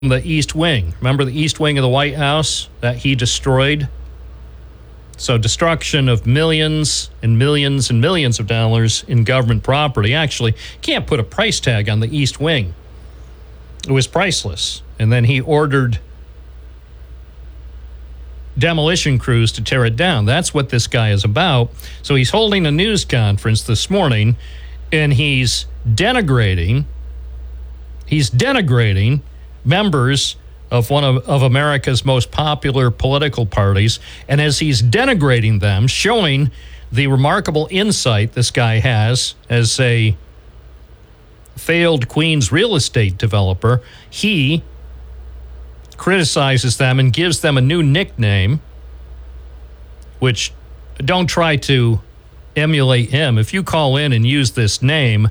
the East Wing. Remember the East Wing of the White House that he destroyed? So destruction of millions and millions and millions of dollars in government property. Actually, can't put a price tag on the East Wing. It was priceless. And then he ordered demolition crews to tear it down. That's what this guy is about. So he's holding a news conference this morning, and he's denigrating members of one of America's most popular political parties. And as he's denigrating them, showing the remarkable insight this guy has as a failed Queens real estate developer, he criticizes them and gives them a new nickname, which don't try to emulate him. If you call in and use this name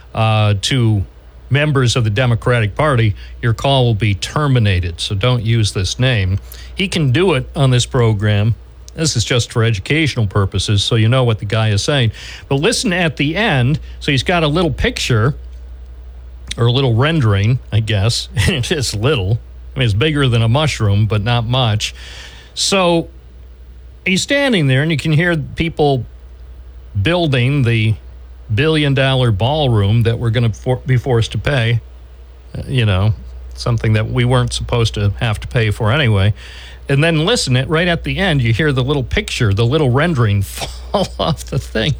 to members of the Democratic Party, your call will be terminated. So don't use this name. He can do it on this program. This is just for educational purposes, so you know what the guy is saying. But listen at the end. So he's got a little picture, or a little rendering, I guess. It is little. I mean, it's bigger than a mushroom, but not much. So he's standing there, and you can hear people building the billion-dollar ballroom that we're going to be forced to pay, something that we weren't supposed to have to pay for anyway. And then listen, right at the end, you hear the little picture, the little rendering fall off the thing.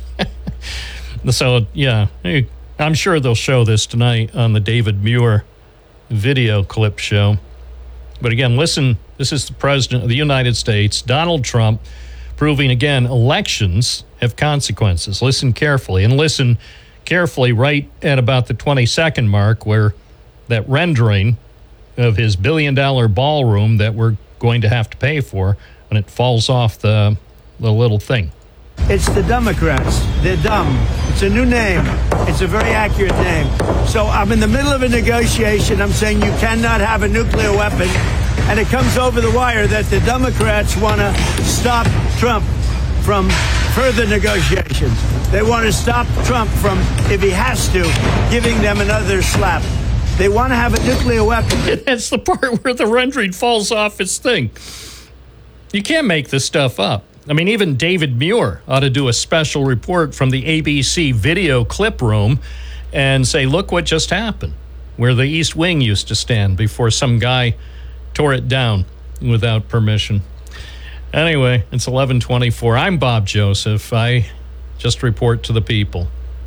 So, yeah, I'm sure they'll show this tonight on the David Muir video clip show. But again, listen, this is the President of the United States, Donald Trump, proving again elections have consequences. Listen carefully, and listen carefully right at about the 20-second mark where that rendering of his billion-dollar ballroom that we're going to have to pay for, when it falls off the little thing. It's the Democrats. They're dumb. It's a new name. It's a very accurate name. So I'm in the middle of a negotiation. I'm saying you cannot have a nuclear weapon. And it comes over the wire that the Democrats want to stop Trump from further negotiations. They want to stop Trump from, if he has to, giving them another slap. They want to have a nuclear weapon. That's the part where the rendering falls off his thing. You can't make this stuff up. I mean, even David Muir ought to do a special report from the ABC video clip room and say, look what just happened, where the East Wing used to stand before some guy tore it down without permission. Anyway, it's 11:24. I'm Bob Joseph. I just report to the people.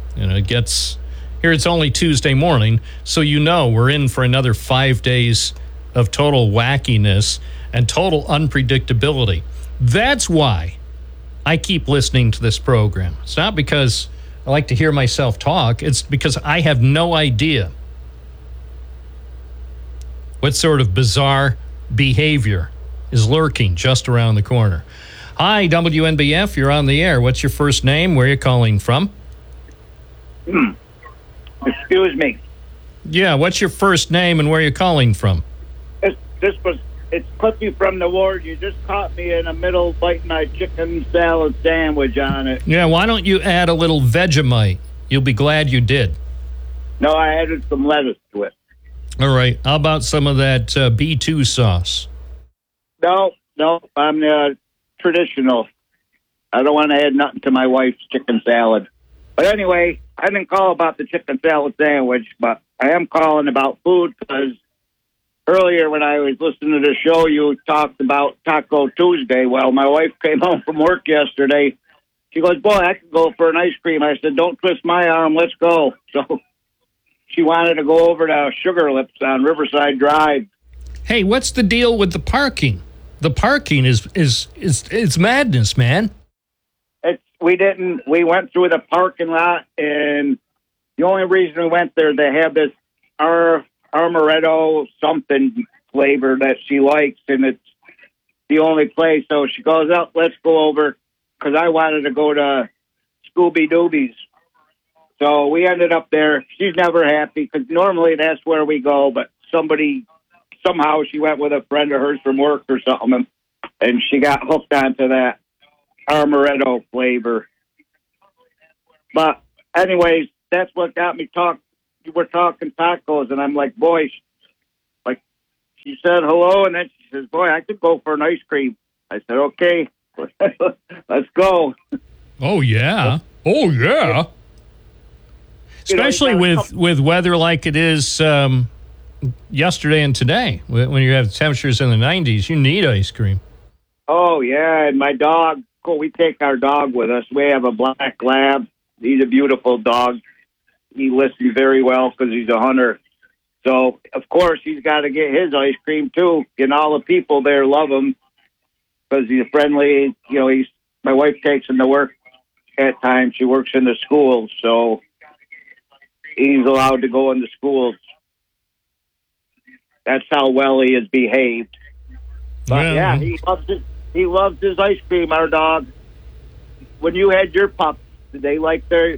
It's only Tuesday morning, so we're in for another 5 days of total wackiness and total unpredictability. That's why I keep listening to this program. It's not because I like to hear myself talk. It's because I have no idea what sort of bizarre behavior is lurking just around the corner. Hi, WNBF, you're on the air. What's your first name? Where are you calling from? Excuse me. Yeah, what's your first name and where are you calling from? It's Cliffy from the ward. You just caught me in the middle biting my chicken salad sandwich on it. Yeah, why don't you add a little Vegemite? You'll be glad you did. No, I added some lettuce to it. All right. How about some of that B2 sauce? No, I'm traditional. I don't want to add nothing to my wife's chicken salad. But anyway, I didn't call about the chicken salad sandwich, but I am calling about food because earlier when I was listening to the show, you talked about Taco Tuesday. Well, my wife came home from work yesterday. She goes, boy, I could go for an ice cream. I said, don't twist my arm. Let's go. So she wanted to go over to Sugar Lips on Riverside Drive. Hey, what's the deal with the parking? The parking is madness, man. We went through the parking lot, and the only reason we went there, they have this Amaretto something flavor that she likes, and it's the only place. So she goes, oh, let's go over, because I wanted to go to Scooby Doobies. So we ended up there. She's never happy, because normally that's where we go, but somehow she went with a friend of hers from work or something, and she got hooked onto that Amaretto flavor. But anyways, that's what got me we're talking tacos, and I'm like, boy, she said hello, and then she says, "Boy, I could go for an ice cream." I said, "Okay, let's go." Oh yeah. Oh yeah. Especially with weather like it is yesterday and today, when you have temperatures in the 90s, you need ice cream. Oh yeah, and my dog. We take our dog with us. We have a black lab. He's a beautiful dog. He listens very well because he's a hunter. So, of course, he's got to get his ice cream, too. And all the people there love him because he's friendly. You know, my wife takes him to work at times. She works in the schools, so he's allowed to go into schools. That's how well he has behaved. But, yeah, he loves his ice cream, our dog. When you had your pup, did they like the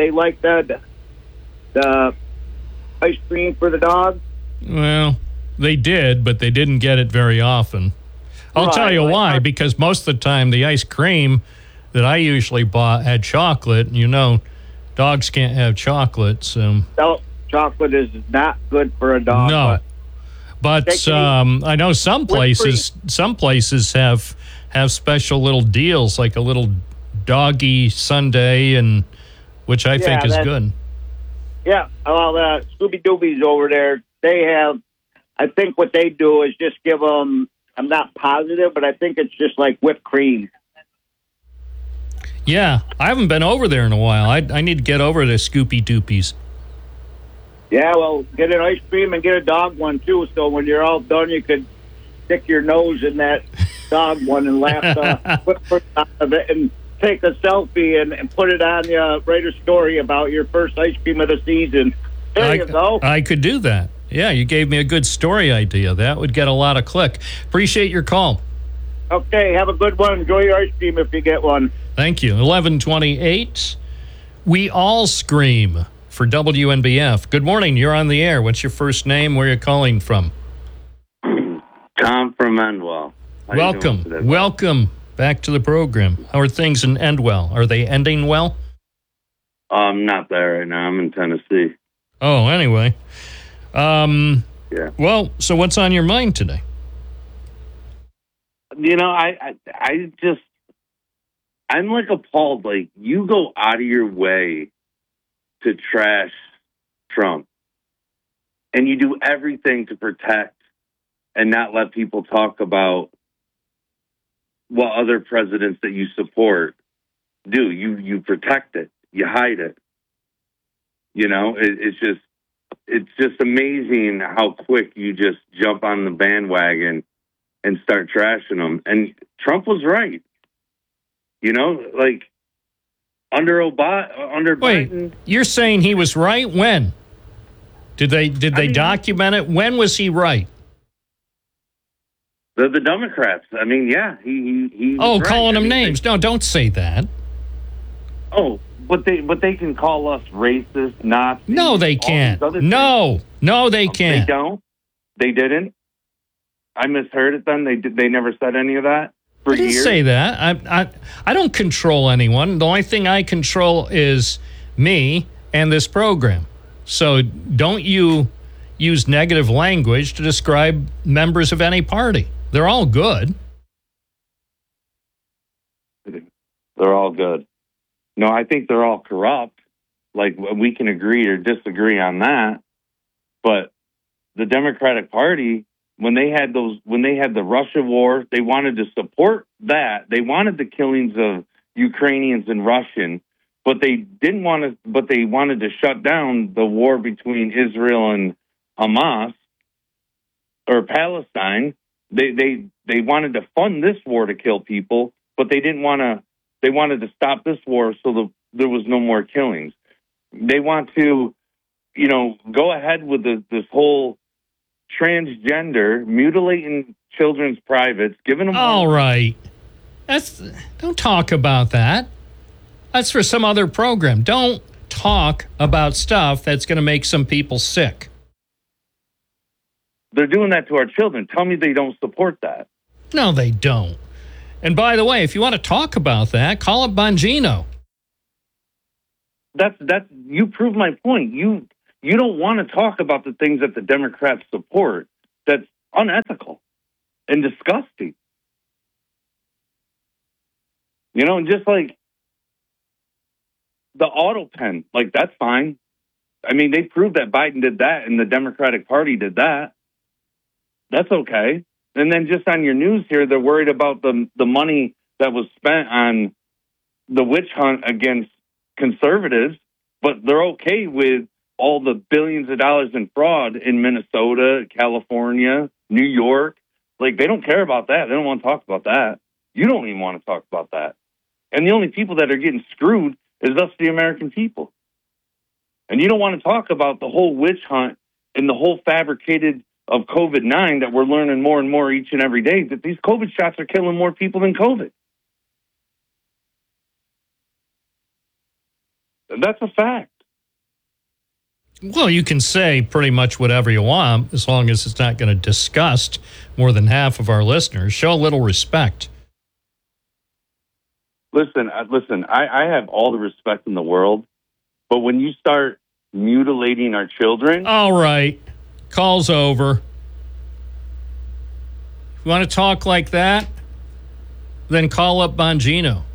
ice cream for the dog? Well, they did, but they didn't get it very often. I'll tell you why, because most of the time the ice cream that I usually bought had chocolate. You know, dogs can't have chocolate. So. No, chocolate is not good for a dog. No. But I know some places have special little deals, like a little doggy sundae, and which I think is good. Yeah, well, Scooby Doobies over there, they have, I think what they do is just give them, I'm not positive, but I think it's just like whipped cream. Yeah, I haven't been over there in a while. I need to get over to Scooby Doopies. Yeah, well, get an ice cream and get a dog one, too, so when you're all done, you could stick your nose in that dog one and lap the whipped out of it and take a selfie and put it on write a story about your first ice cream of the season. There you go. I could do that. Yeah, you gave me a good story idea. That would get a lot of click. Appreciate your call. Okay, have a good one. Enjoy your ice cream if you get one. Thank you. 11:28. We all scream for WNBF. Good morning. You're on the air. What's your first name? Where are you calling from? Tom from Endwell. Welcome back to the program. How are things in Endwell? Are they ending well? I'm not there right now. I'm in Tennessee. Oh, anyway. Yeah. Well, so what's on your mind today? You know, I'm like appalled. Like, you go out of your way to trash Trump, and you do everything to protect and not let people talk about what other presidents that you support do. You protect it. You hide it. You know, it's just amazing how quick you just jump on the bandwagon and start trashing them. And Trump was right. You know, like under Biden. You're saying he was right? When? Did they document it? When was he right? The Democrats. I mean, yeah, he Oh, right. calling them names. No, don't say that. Oh, but they can call us racist, Nazis. No, they can't. No, they can't. They don't. They didn't. I misheard it. Then they never said any of that. I didn't say that. I don't control anyone. The only thing I control is me and this program. So don't you use negative language to describe members of any party. They're all good. They're all good. No, I think they're all corrupt. Like, we can agree or disagree on that. But the Democratic Party, when they had the Russia war, they wanted to support that. They wanted the killings of Ukrainians and Russian, but they didn't want to. But they wanted to shut down the war between Israel and Hamas or Palestine. They wanted to fund this war to kill people, but they didn't want to. They wanted to stop this war so there was no more killings. They want to, go ahead with this whole transgender, mutilating children's privates, giving them... All right. Don't talk about that. That's for some other program. Don't talk about stuff that's going to make some people sick. They're doing that to our children. Tell me they don't support that. No, they don't. And by the way, if you want to talk about that, call up Bongino. That's you prove my point. You don't want to talk about the things that the Democrats support. That's unethical and disgusting. You know, and just like the auto pen, like that's fine. I mean, they proved that Biden did that and the Democratic Party did that. That's okay. And then just on your news here, they're worried about the money that was spent on the witch hunt against conservatives, but they're okay with all the billions of dollars in fraud in Minnesota, California, New York. Like, they don't care about that. They don't want to talk about that. You don't even want to talk about that. And the only people that are getting screwed is us, the American people. And you don't want to talk about the whole witch hunt and the whole fabricated of COVID-9 that we're learning more and more each and every day, that these COVID shots are killing more people than COVID. That's a fact. Well, you can say pretty much whatever you want as long as it's not going to disgust more than half of our listeners. Show a little respect. Listen, I have all the respect in the world, but when you start mutilating our children... All right. Call's over. If you want to talk like that, then call up Bongino.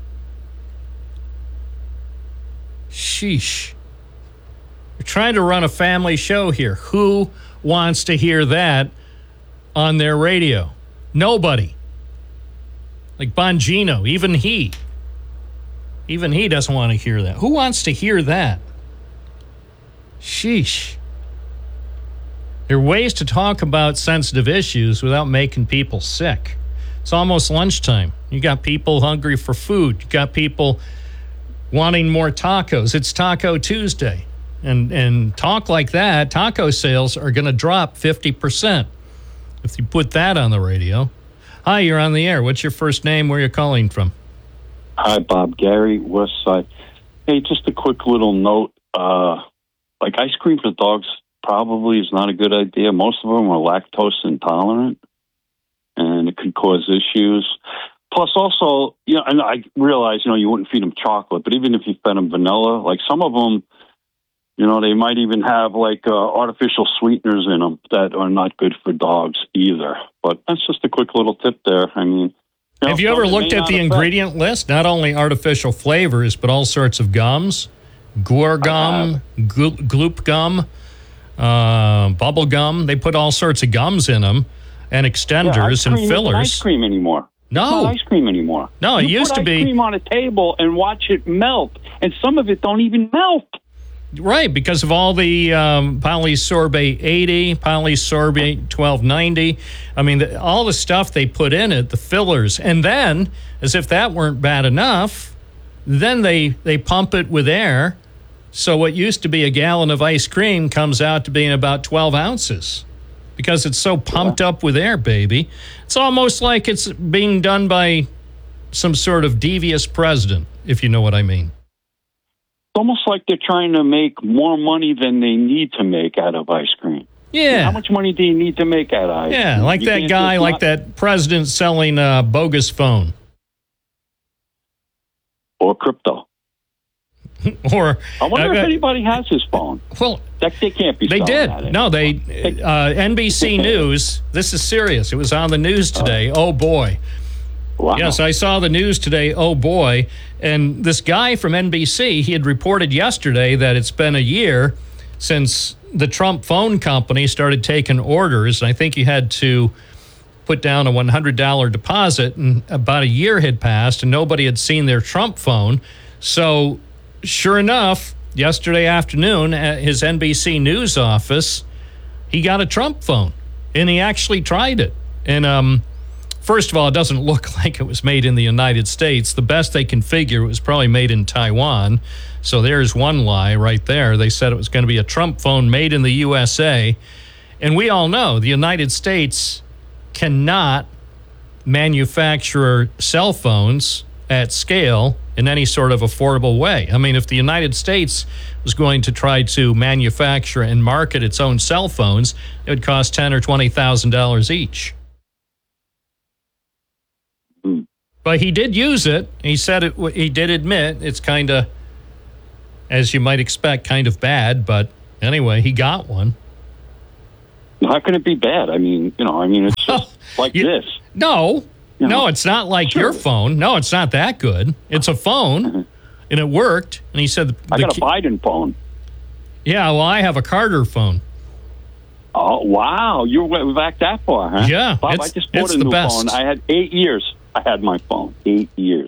Sheesh. We're trying to run a family show here. Who wants to hear that on their radio? Nobody. Like Bongino, even he doesn't want to hear that. Who wants to hear that? Sheesh. There are ways to talk about sensitive issues without making people sick. It's almost lunchtime. You got people hungry for food. You got people wanting more tacos. It's Taco Tuesday. And talk like that, taco sales are going to drop 50% if you put that on the radio. Hi, you're on the air. What's your first name? Where are you calling from? Hi, Bob. Gary, West Side. Hey, just a quick little note. Like ice cream for dogs probably is not a good idea. Most of them are lactose intolerant, and it could cause issues. Plus, also, you know, and I realize, you know, you wouldn't feed them chocolate, but even if you fed them vanilla, like some of them, you know, they might even have like artificial sweeteners in them that are not good for dogs either. But that's just a quick little tip there. I mean, have you ever looked at the ingredient list? Not only artificial flavors, but all sorts of gums, Gore gum, Gloop gum, bubble gum. They put all sorts of gums in them and extenders and fillers. Isn't ice cream anymore. No. It's not ice cream anymore. No, it used to be. You put ice cream on a table and watch it melt, and some of it don't even melt. Right, because of all the polysorbate 80, polysorbate 1290. I mean, all the stuff they put in it, the fillers. And then, as if that weren't bad enough, then they pump it with air. So what used to be a gallon of ice cream comes out to being about 12 ounces because it's so pumped up with air, baby. It's almost like it's being done by some sort of devious president, if you know what I mean. It's almost like they're trying to make more money than they need to make out of ice cream. Yeah. How much money do you need to make out of ice cream? Yeah, like that guy, like that president selling a bogus phone. Or crypto. Or I wonder if anybody has his phone. Well, they can't be. They did. That no, they. NBC News. This is serious. It was on the news today. Oh boy. Wow. Yes, I saw the news today. Oh boy. And this guy from NBC, he had reported yesterday that it's been a year since the Trump phone company started taking orders. And I think you had to put down a $100 deposit, and about a year had passed and nobody had seen their Trump phone. So sure enough, yesterday afternoon at his NBC News office, he got a Trump phone, and he actually tried it. And first of all, it doesn't look like it was made in the United States. The best they can figure, it was probably made in Taiwan. So there's one lie right there. They said it was going to be a Trump phone made in the USA. And we all know the United States cannot manufacture cell phones at scale in any sort of affordable way. I mean, if the United States was going to try to manufacture and market its own cell phones, it would cost $10,000 or $20,000 each. But he did use it. He said it. He did admit it's kind of, as you might expect, kind of bad. But anyway, he got one. How can it be bad? I mean, it's just like this. No, You know? no, it's not like Sure. your phone. No, it's not that good. It's a phone, and it worked. And he said, I got a Biden phone. Yeah, well, I have a Carter phone. Oh, wow. You went back that far, huh? Yeah, Bob, it's- I just bought it's a the new best. phone. I had 8 years. I had my phone. 8 years.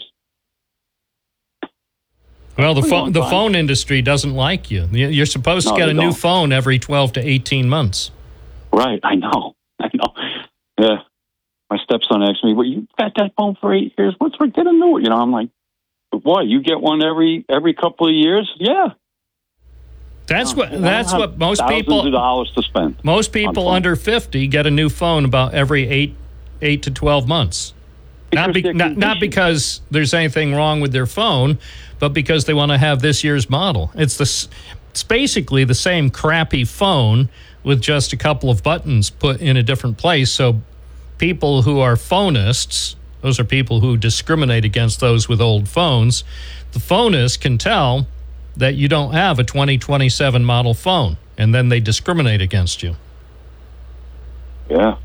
Well, the Pretty long the time. phone industry doesn't like you. You're supposed to No, get they a new don't. phone every 12 to 18 months. Right. I know. Yeah. My stepson asked me, well, you got that phone for 8 years. What's we get a new one? I'm like, boy, you get one every couple of years? Yeah. That's what I don't have most thousands people of dollars to spend. most people phone. under 50 get a new phone about every 8 to 12 months. Not Because they're not conditioned. because there's anything wrong with their phone, but because they want to have this year's model. It's basically the same crappy phone with just a couple of buttons put in a different place. So people who are phonists, those are people who discriminate against those with old phones, the phonists can tell that you don't have a 2027 model phone, and then they discriminate against you. Yeah.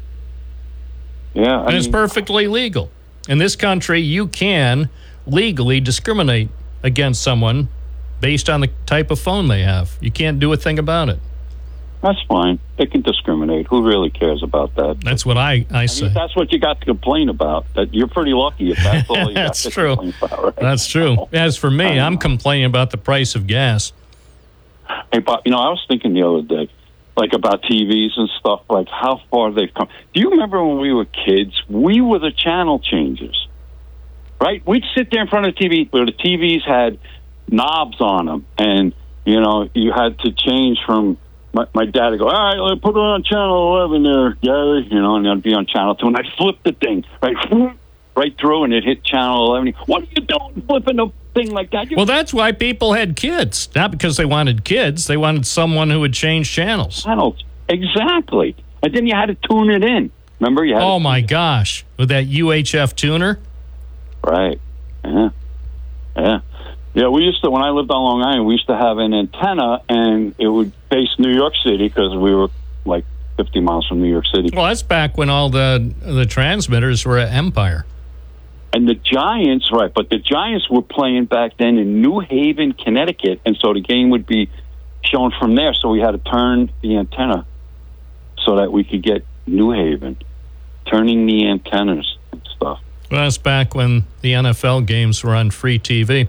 Yeah. And it's perfectly legal. In this country, you can legally discriminate against someone based on the type of phone they have. You can't do a thing about it. That's fine. They can discriminate. Who really cares about that? That's what I I say. mean, that's what you got to complain about. That you're pretty lucky if that's all you That's got to true. complain about. Right? That's true. As for me, I'm complaining about the price of gas. Hey, Bob, I was thinking the other day, like about TVs and stuff, like how far they've come. Do you remember when we were kids? We were the channel changers, right? We'd sit there in front of the TV where the TVs had knobs on them, and, you had to change from my dad would go, all right, let's put it on channel 11 there, Gary, and I'd be on channel 2, and I'd flip the thing, right through, and it hit channel 11. What are you doing flipping the thing like that? Well, that's why people had kids. Not because they wanted kids. They wanted someone who would change channels. Channels. Exactly. And then you had to tune it in. Remember? You had Oh, my gosh. With that UHF tuner? Right. Yeah. Yeah. Yeah, we used to, when I lived on Long Island, we used to have an antenna, and it would face New York City because we were like 50 miles from New York City. Well, that's back when all the transmitters were at Empire. And the Giants, right, but the Giants were playing back then in New Haven, Connecticut, and so the game would be shown from there. So we had to turn the antenna so that we could get New Haven, turning the antennas and stuff. Well, that's back when the NFL games were on free TV.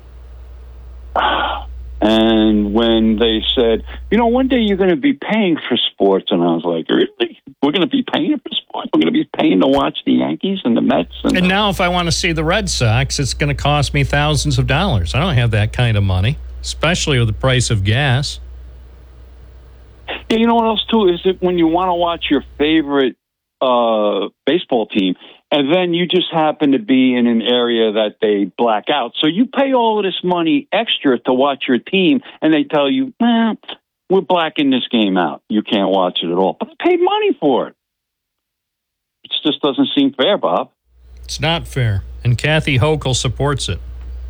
And when they said, one day you're going to be paying for sports, and I was like, really? We're going to be paying for sports? We're going to be paying to watch the Yankees and the Mets? And now if I want to see the Red Sox, it's going to cost me thousands of dollars. I don't have that kind of money, especially with the price of gas. Yeah, you know what else, too, is that when you want to watch your favorite baseball team, and then you just happen to be in an area that they black out. So you pay all of this money extra to watch your team, and they tell you, we're blacking this game out. You can't watch it at all. But I paid money for it. It just doesn't seem fair, Bob. It's not fair. And Kathy Hochul supports it.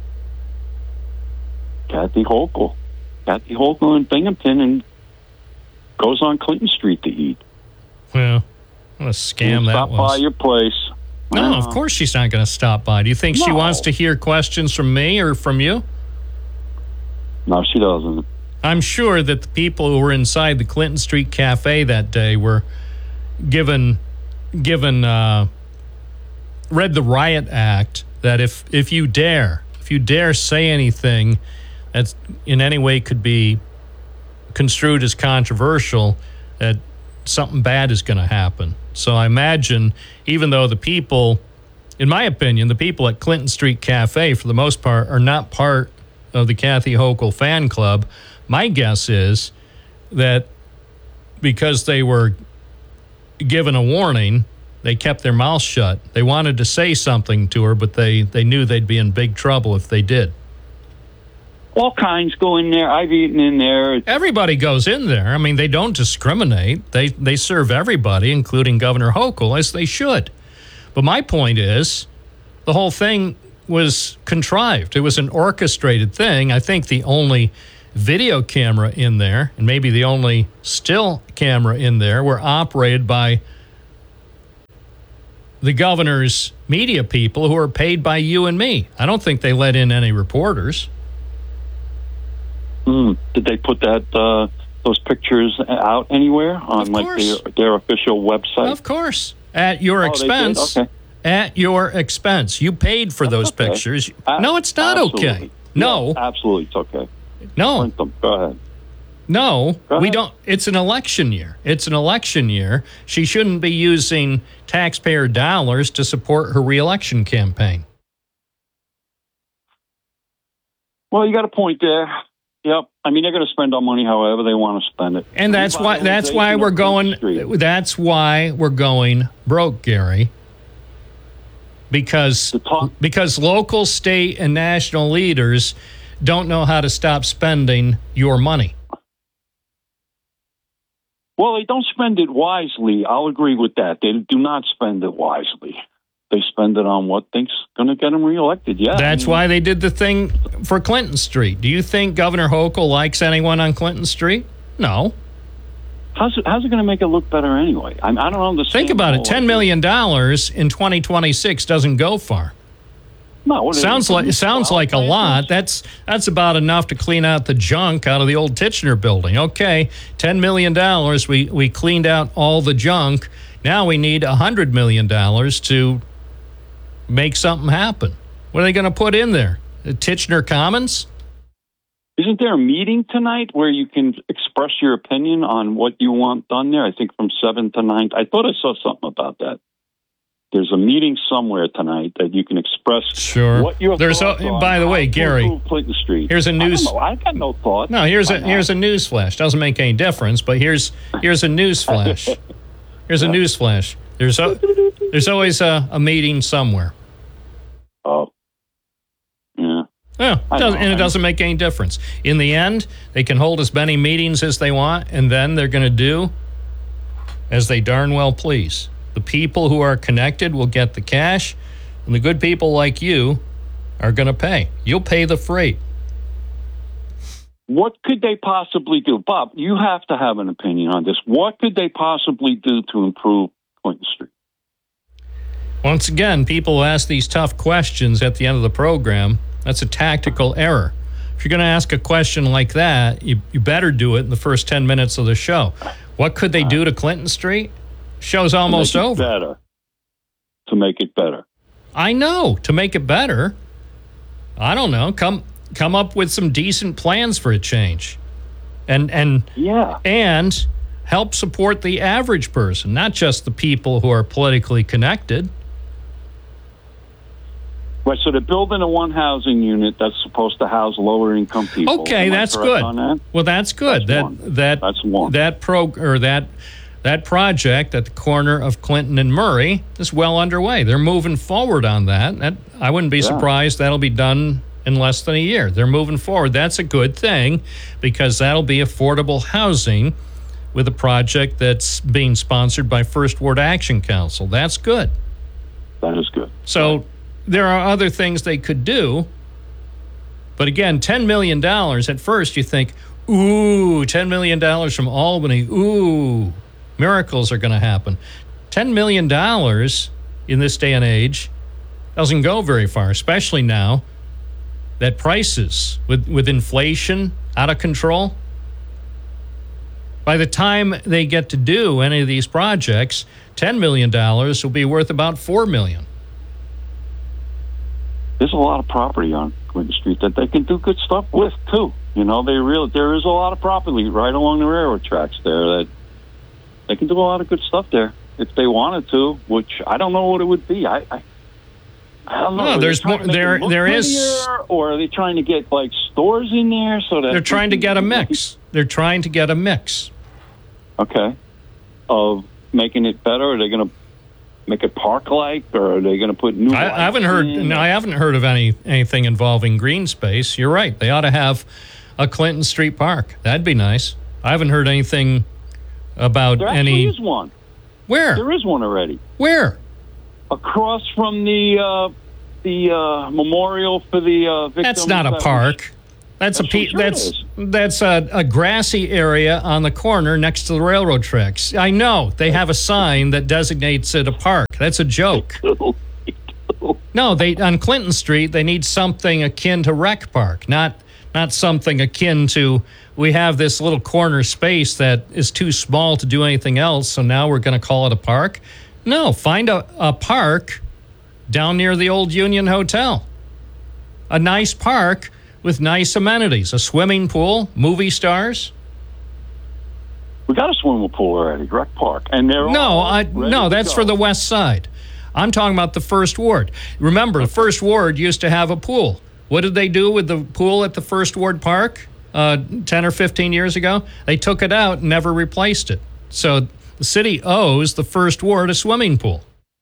Kathy Hochul in Binghamton, and goes on Clinton Street to eat. Well, what a scam that Stop by was. your place. No, of course she's not going to stop by. Do you think she No. wants to hear questions from me or from you? No, she doesn't. I'm sure that the people who were inside the Clinton Street Cafe that day were given read the Riot Act that if you dare say anything that in any way could be construed as controversial, that something bad is going to happen. So I imagine, even though the people, in my opinion, the people at Clinton Street Cafe, for the most part, are not part of the Kathy Hochul fan club, my guess is that because they were given a warning, they kept their mouths shut. They wanted to say something to her, but they knew they'd be in big trouble if they did. All kinds go in there. I've eaten in there. Everybody goes in there. I mean, they don't discriminate. They serve everybody, including Governor Hochul, as they should. But my point is, the whole thing was contrived. It was an orchestrated thing. I think the only video camera in there, and maybe the only still camera in there, were operated by the governor's media people who are paid by you and me. I don't think they let in any reporters. Did they put those pictures out anywhere on their official website? Of course. At your expense. They did? Okay. At your expense. You paid for those pictures. No, it's not okay. No. Yeah, absolutely, it's okay. No. Print them. Go ahead. No, Go we ahead. don't. It's an election year. It's an election year. She shouldn't be using taxpayer dollars to support her reelection campaign. Well, you got a point there. Yep. I mean, they're going to spend our money however they want to spend it. And that's why we're going. That's why we're going broke, Gary. Because local, state, and national leaders don't know how to stop spending your money. Well, they don't spend it wisely. I'll agree with that. They do not spend it wisely. They spend it on what think's going to get them reelected. Yeah, That's why they did the thing for Clinton Street. Do you think Governor Hochul likes anyone on Clinton Street? No. How's it going to make it look better anyway? I don't understand. Think about it. $10 million in 2026 doesn't go far. No, sounds like a lot. That's about enough to clean out the junk out of the old Tichenor building. Okay, $10 million. We cleaned out all the junk. Now we need $100 million to make something happen. What are they going to put in there? The Tichenor Commons? Isn't there a meeting tonight where you can express your opinion on what you want done there? I think from 7 to 9. I thought I saw something about that. There's a meeting somewhere tonight that you can express what your thoughts are. By the way, Gary, Clinton Street. Here's a news. I got no thought. No, here's a news flash. Doesn't make any difference, but here's a news flash. Here's a news flash. There's always a meeting somewhere. Oh. Yeah. Yeah, it doesn't make any difference. In the end, they can hold as many meetings as they want, and then they're going to do as they darn well please. The people who are connected will get the cash, and the good people like you are going to pay. You'll pay the freight. What could they possibly do? Bob, you have to have an opinion on this. What could they possibly do to improve Clinton Street? Once again, people ask these tough questions at the end of the program. That's a tactical error. If you're going to ask a question like that, you better do it in the first 10 minutes of the show. What could they do to Clinton Street? Show's almost over. To make it better. I know. To make it better. I don't know. Come up with some decent plans for a change. And help support the average person, not just the people who are politically connected. Right, so they're building a one housing unit that's supposed to house lower income people. Okay, that's good. That? Well, that's good. That's one. That project at the corner of Clinton and Murray is well underway. They're moving forward on that. I wouldn't be surprised that'll be done in less than a year. They're moving forward. That's a good thing because that'll be affordable housing with a project that's being sponsored by First Ward Action Council. That's good. That is good. So there are other things they could do. But again, $10 million, at first you think, ooh, $10 million from Albany, ooh, miracles are going to happen. $10 million in this day and age doesn't go very far, especially now that prices, with inflation out of control. By the time they get to do any of these projects, $10 million will be worth about $4 million. There's a lot of property on Clinton Street that they can do good stuff with, too. You know, there is a lot of property right along the railroad tracks there that they can do a lot of good stuff there if they wanted to, which I don't know what it would be. I don't know. No, there's more. There is, or are they trying to get like stores in there so that they're trying to get a mix? They're trying to get a mix. Okay, of making it better. Are they going to make it park-like, or are they going to put new? I haven't heard of anything involving green space. You're right. They ought to have a Clinton Street Park. That'd be nice. I haven't heard anything about there any. There is one. Where? There is one already. Where? Across from the memorial for the victims. That's not a park. That's That's a grassy area on the corner next to the railroad tracks. I know they have a sign that designates it a park. That's a joke. No, on Clinton Street they need something akin to Rec Park, not something akin to. We have this little corner space that is too small to do anything else, so now we're going to call it a park. No, find a park down near the old Union Hotel. A nice park with nice amenities, a swimming pool, movie stars. We got a swimming pool already, Rec Park, and they're no, that's for the west side. I'm talking about the First Ward. Remember, the First Ward used to have a pool. What did they do with the pool at the First Ward Park 10 or 15 years ago? They took it out and never replaced it. So the city owes the First Ward a swimming pool.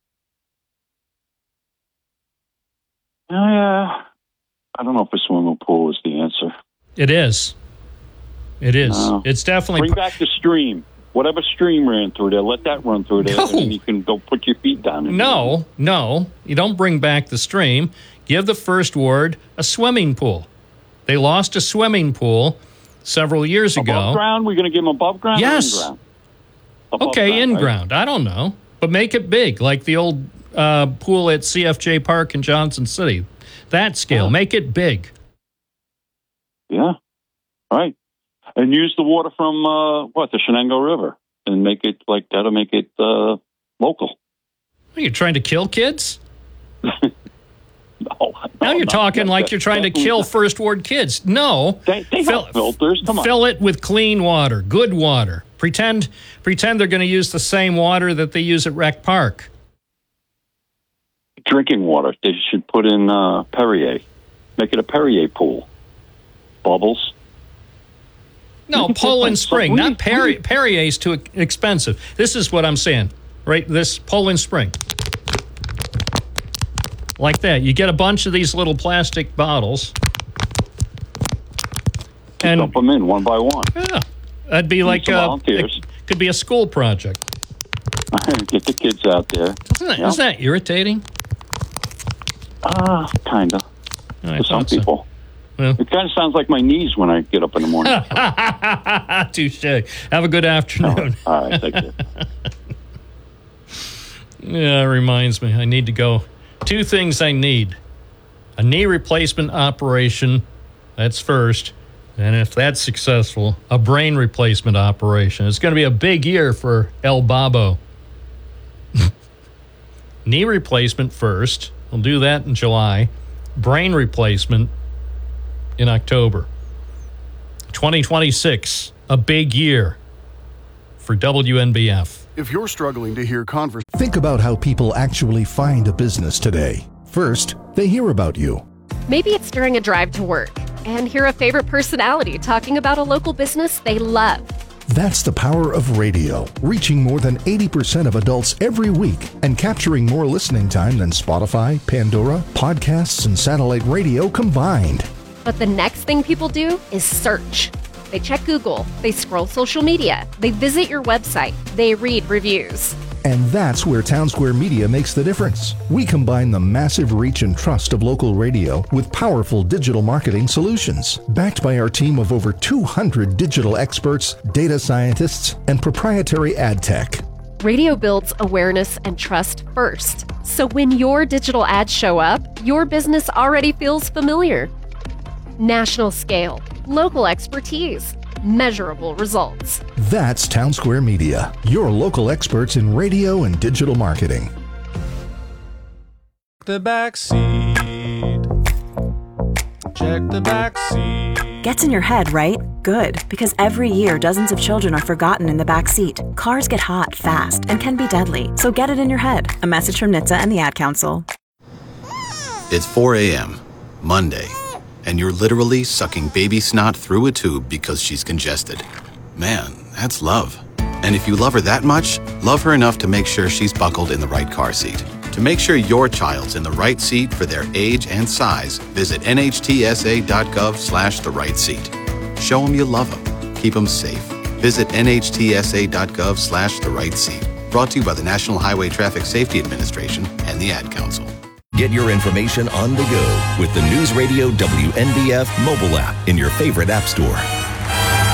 I don't know if a swimming pool is the answer. It is. It is. No. It's definitely... Bring back the stream. Whatever stream ran through there, let that run through there, and then you can go put your feet down. No. You don't bring back the stream. Give the First Ward a swimming pool. They lost a swimming pool several years ago. Above ground? We're going to give them above ground yes. or in ground? Okay, in ground. I don't know. But make it big, like the old pool at CFJ Park in Johnson City. That scale. Make it big. Yeah. All right. And use the water from, the Shenango River. And make it like that'll make it local. Are you trying to kill kids? Now you're talking like you're trying to kill First Ward kids. No. They have filters. Come on. Fill it with clean water, good water. Pretend they're going to use the same water that they use at Rec Park. Drinking water. They should put in Perrier. Make it a Perrier pool. Bubbles. No, Poland Spring. Not Perrier. Perrier's too expensive. This is what I'm saying, right? This Poland Spring. Like that. You get a bunch of these little plastic bottles. And dump them in one by one. Yeah. That'd be like volunteers. It could be a school project. Get the kids out there. Isn't that irritating? Kind of. To some people. Well. It kind of sounds like my knees when I get up in the morning. Touche. Have a good afternoon. All right, thank you. Yeah, it reminds me. I need to go. 2 things I need. A knee replacement operation. That's first. And if that's successful, a brain replacement operation. It's going to be a big year for El Babo. Knee replacement first. We'll do that in July. Brain replacement in October. 2026, a big year for WNBF. If you're struggling to hear think about how people actually find a business today. First, they hear about you. Maybe it's during a drive to work and hear a favorite personality talking about a local business they love. That's the power of radio, reaching more than 80% of adults every week and capturing more listening time than Spotify, Pandora, podcasts, and satellite radio combined. But the next thing people do is search. They check Google, they scroll social media, they visit your website, they read reviews. And that's where Townsquare Media makes the difference. We combine the massive reach and trust of local radio with powerful digital marketing solutions, backed by our team of over 200 digital experts, data scientists, and proprietary ad tech. Radio builds awareness and trust first. So when your digital ads show up, your business already feels familiar. National scale, local expertise, measurable results. That's Townsquare Media, your local experts in radio and digital marketing. The back seat. Check the back seat. Gets in your head, right? Good, because every year dozens of children are forgotten in the back seat. Cars get hot fast and can be deadly, so get it in your head. A message from NHTSA and the Ad Council. It's 4 a.m., Monday, and you're literally sucking baby snot through a tube because she's congested. Man, that's love. And if you love her that much, love her enough to make sure she's buckled in the right car seat. To make sure your child's in the right seat for their age and size, visit nhtsa.gov/the right seat. Show them you love them. Keep them safe. Visit nhtsa.gov/the right seat. Brought to you by the National Highway Traffic Safety Administration and the Ad Council. Get your information on the go with the News Radio WNBF mobile app in your favorite app store.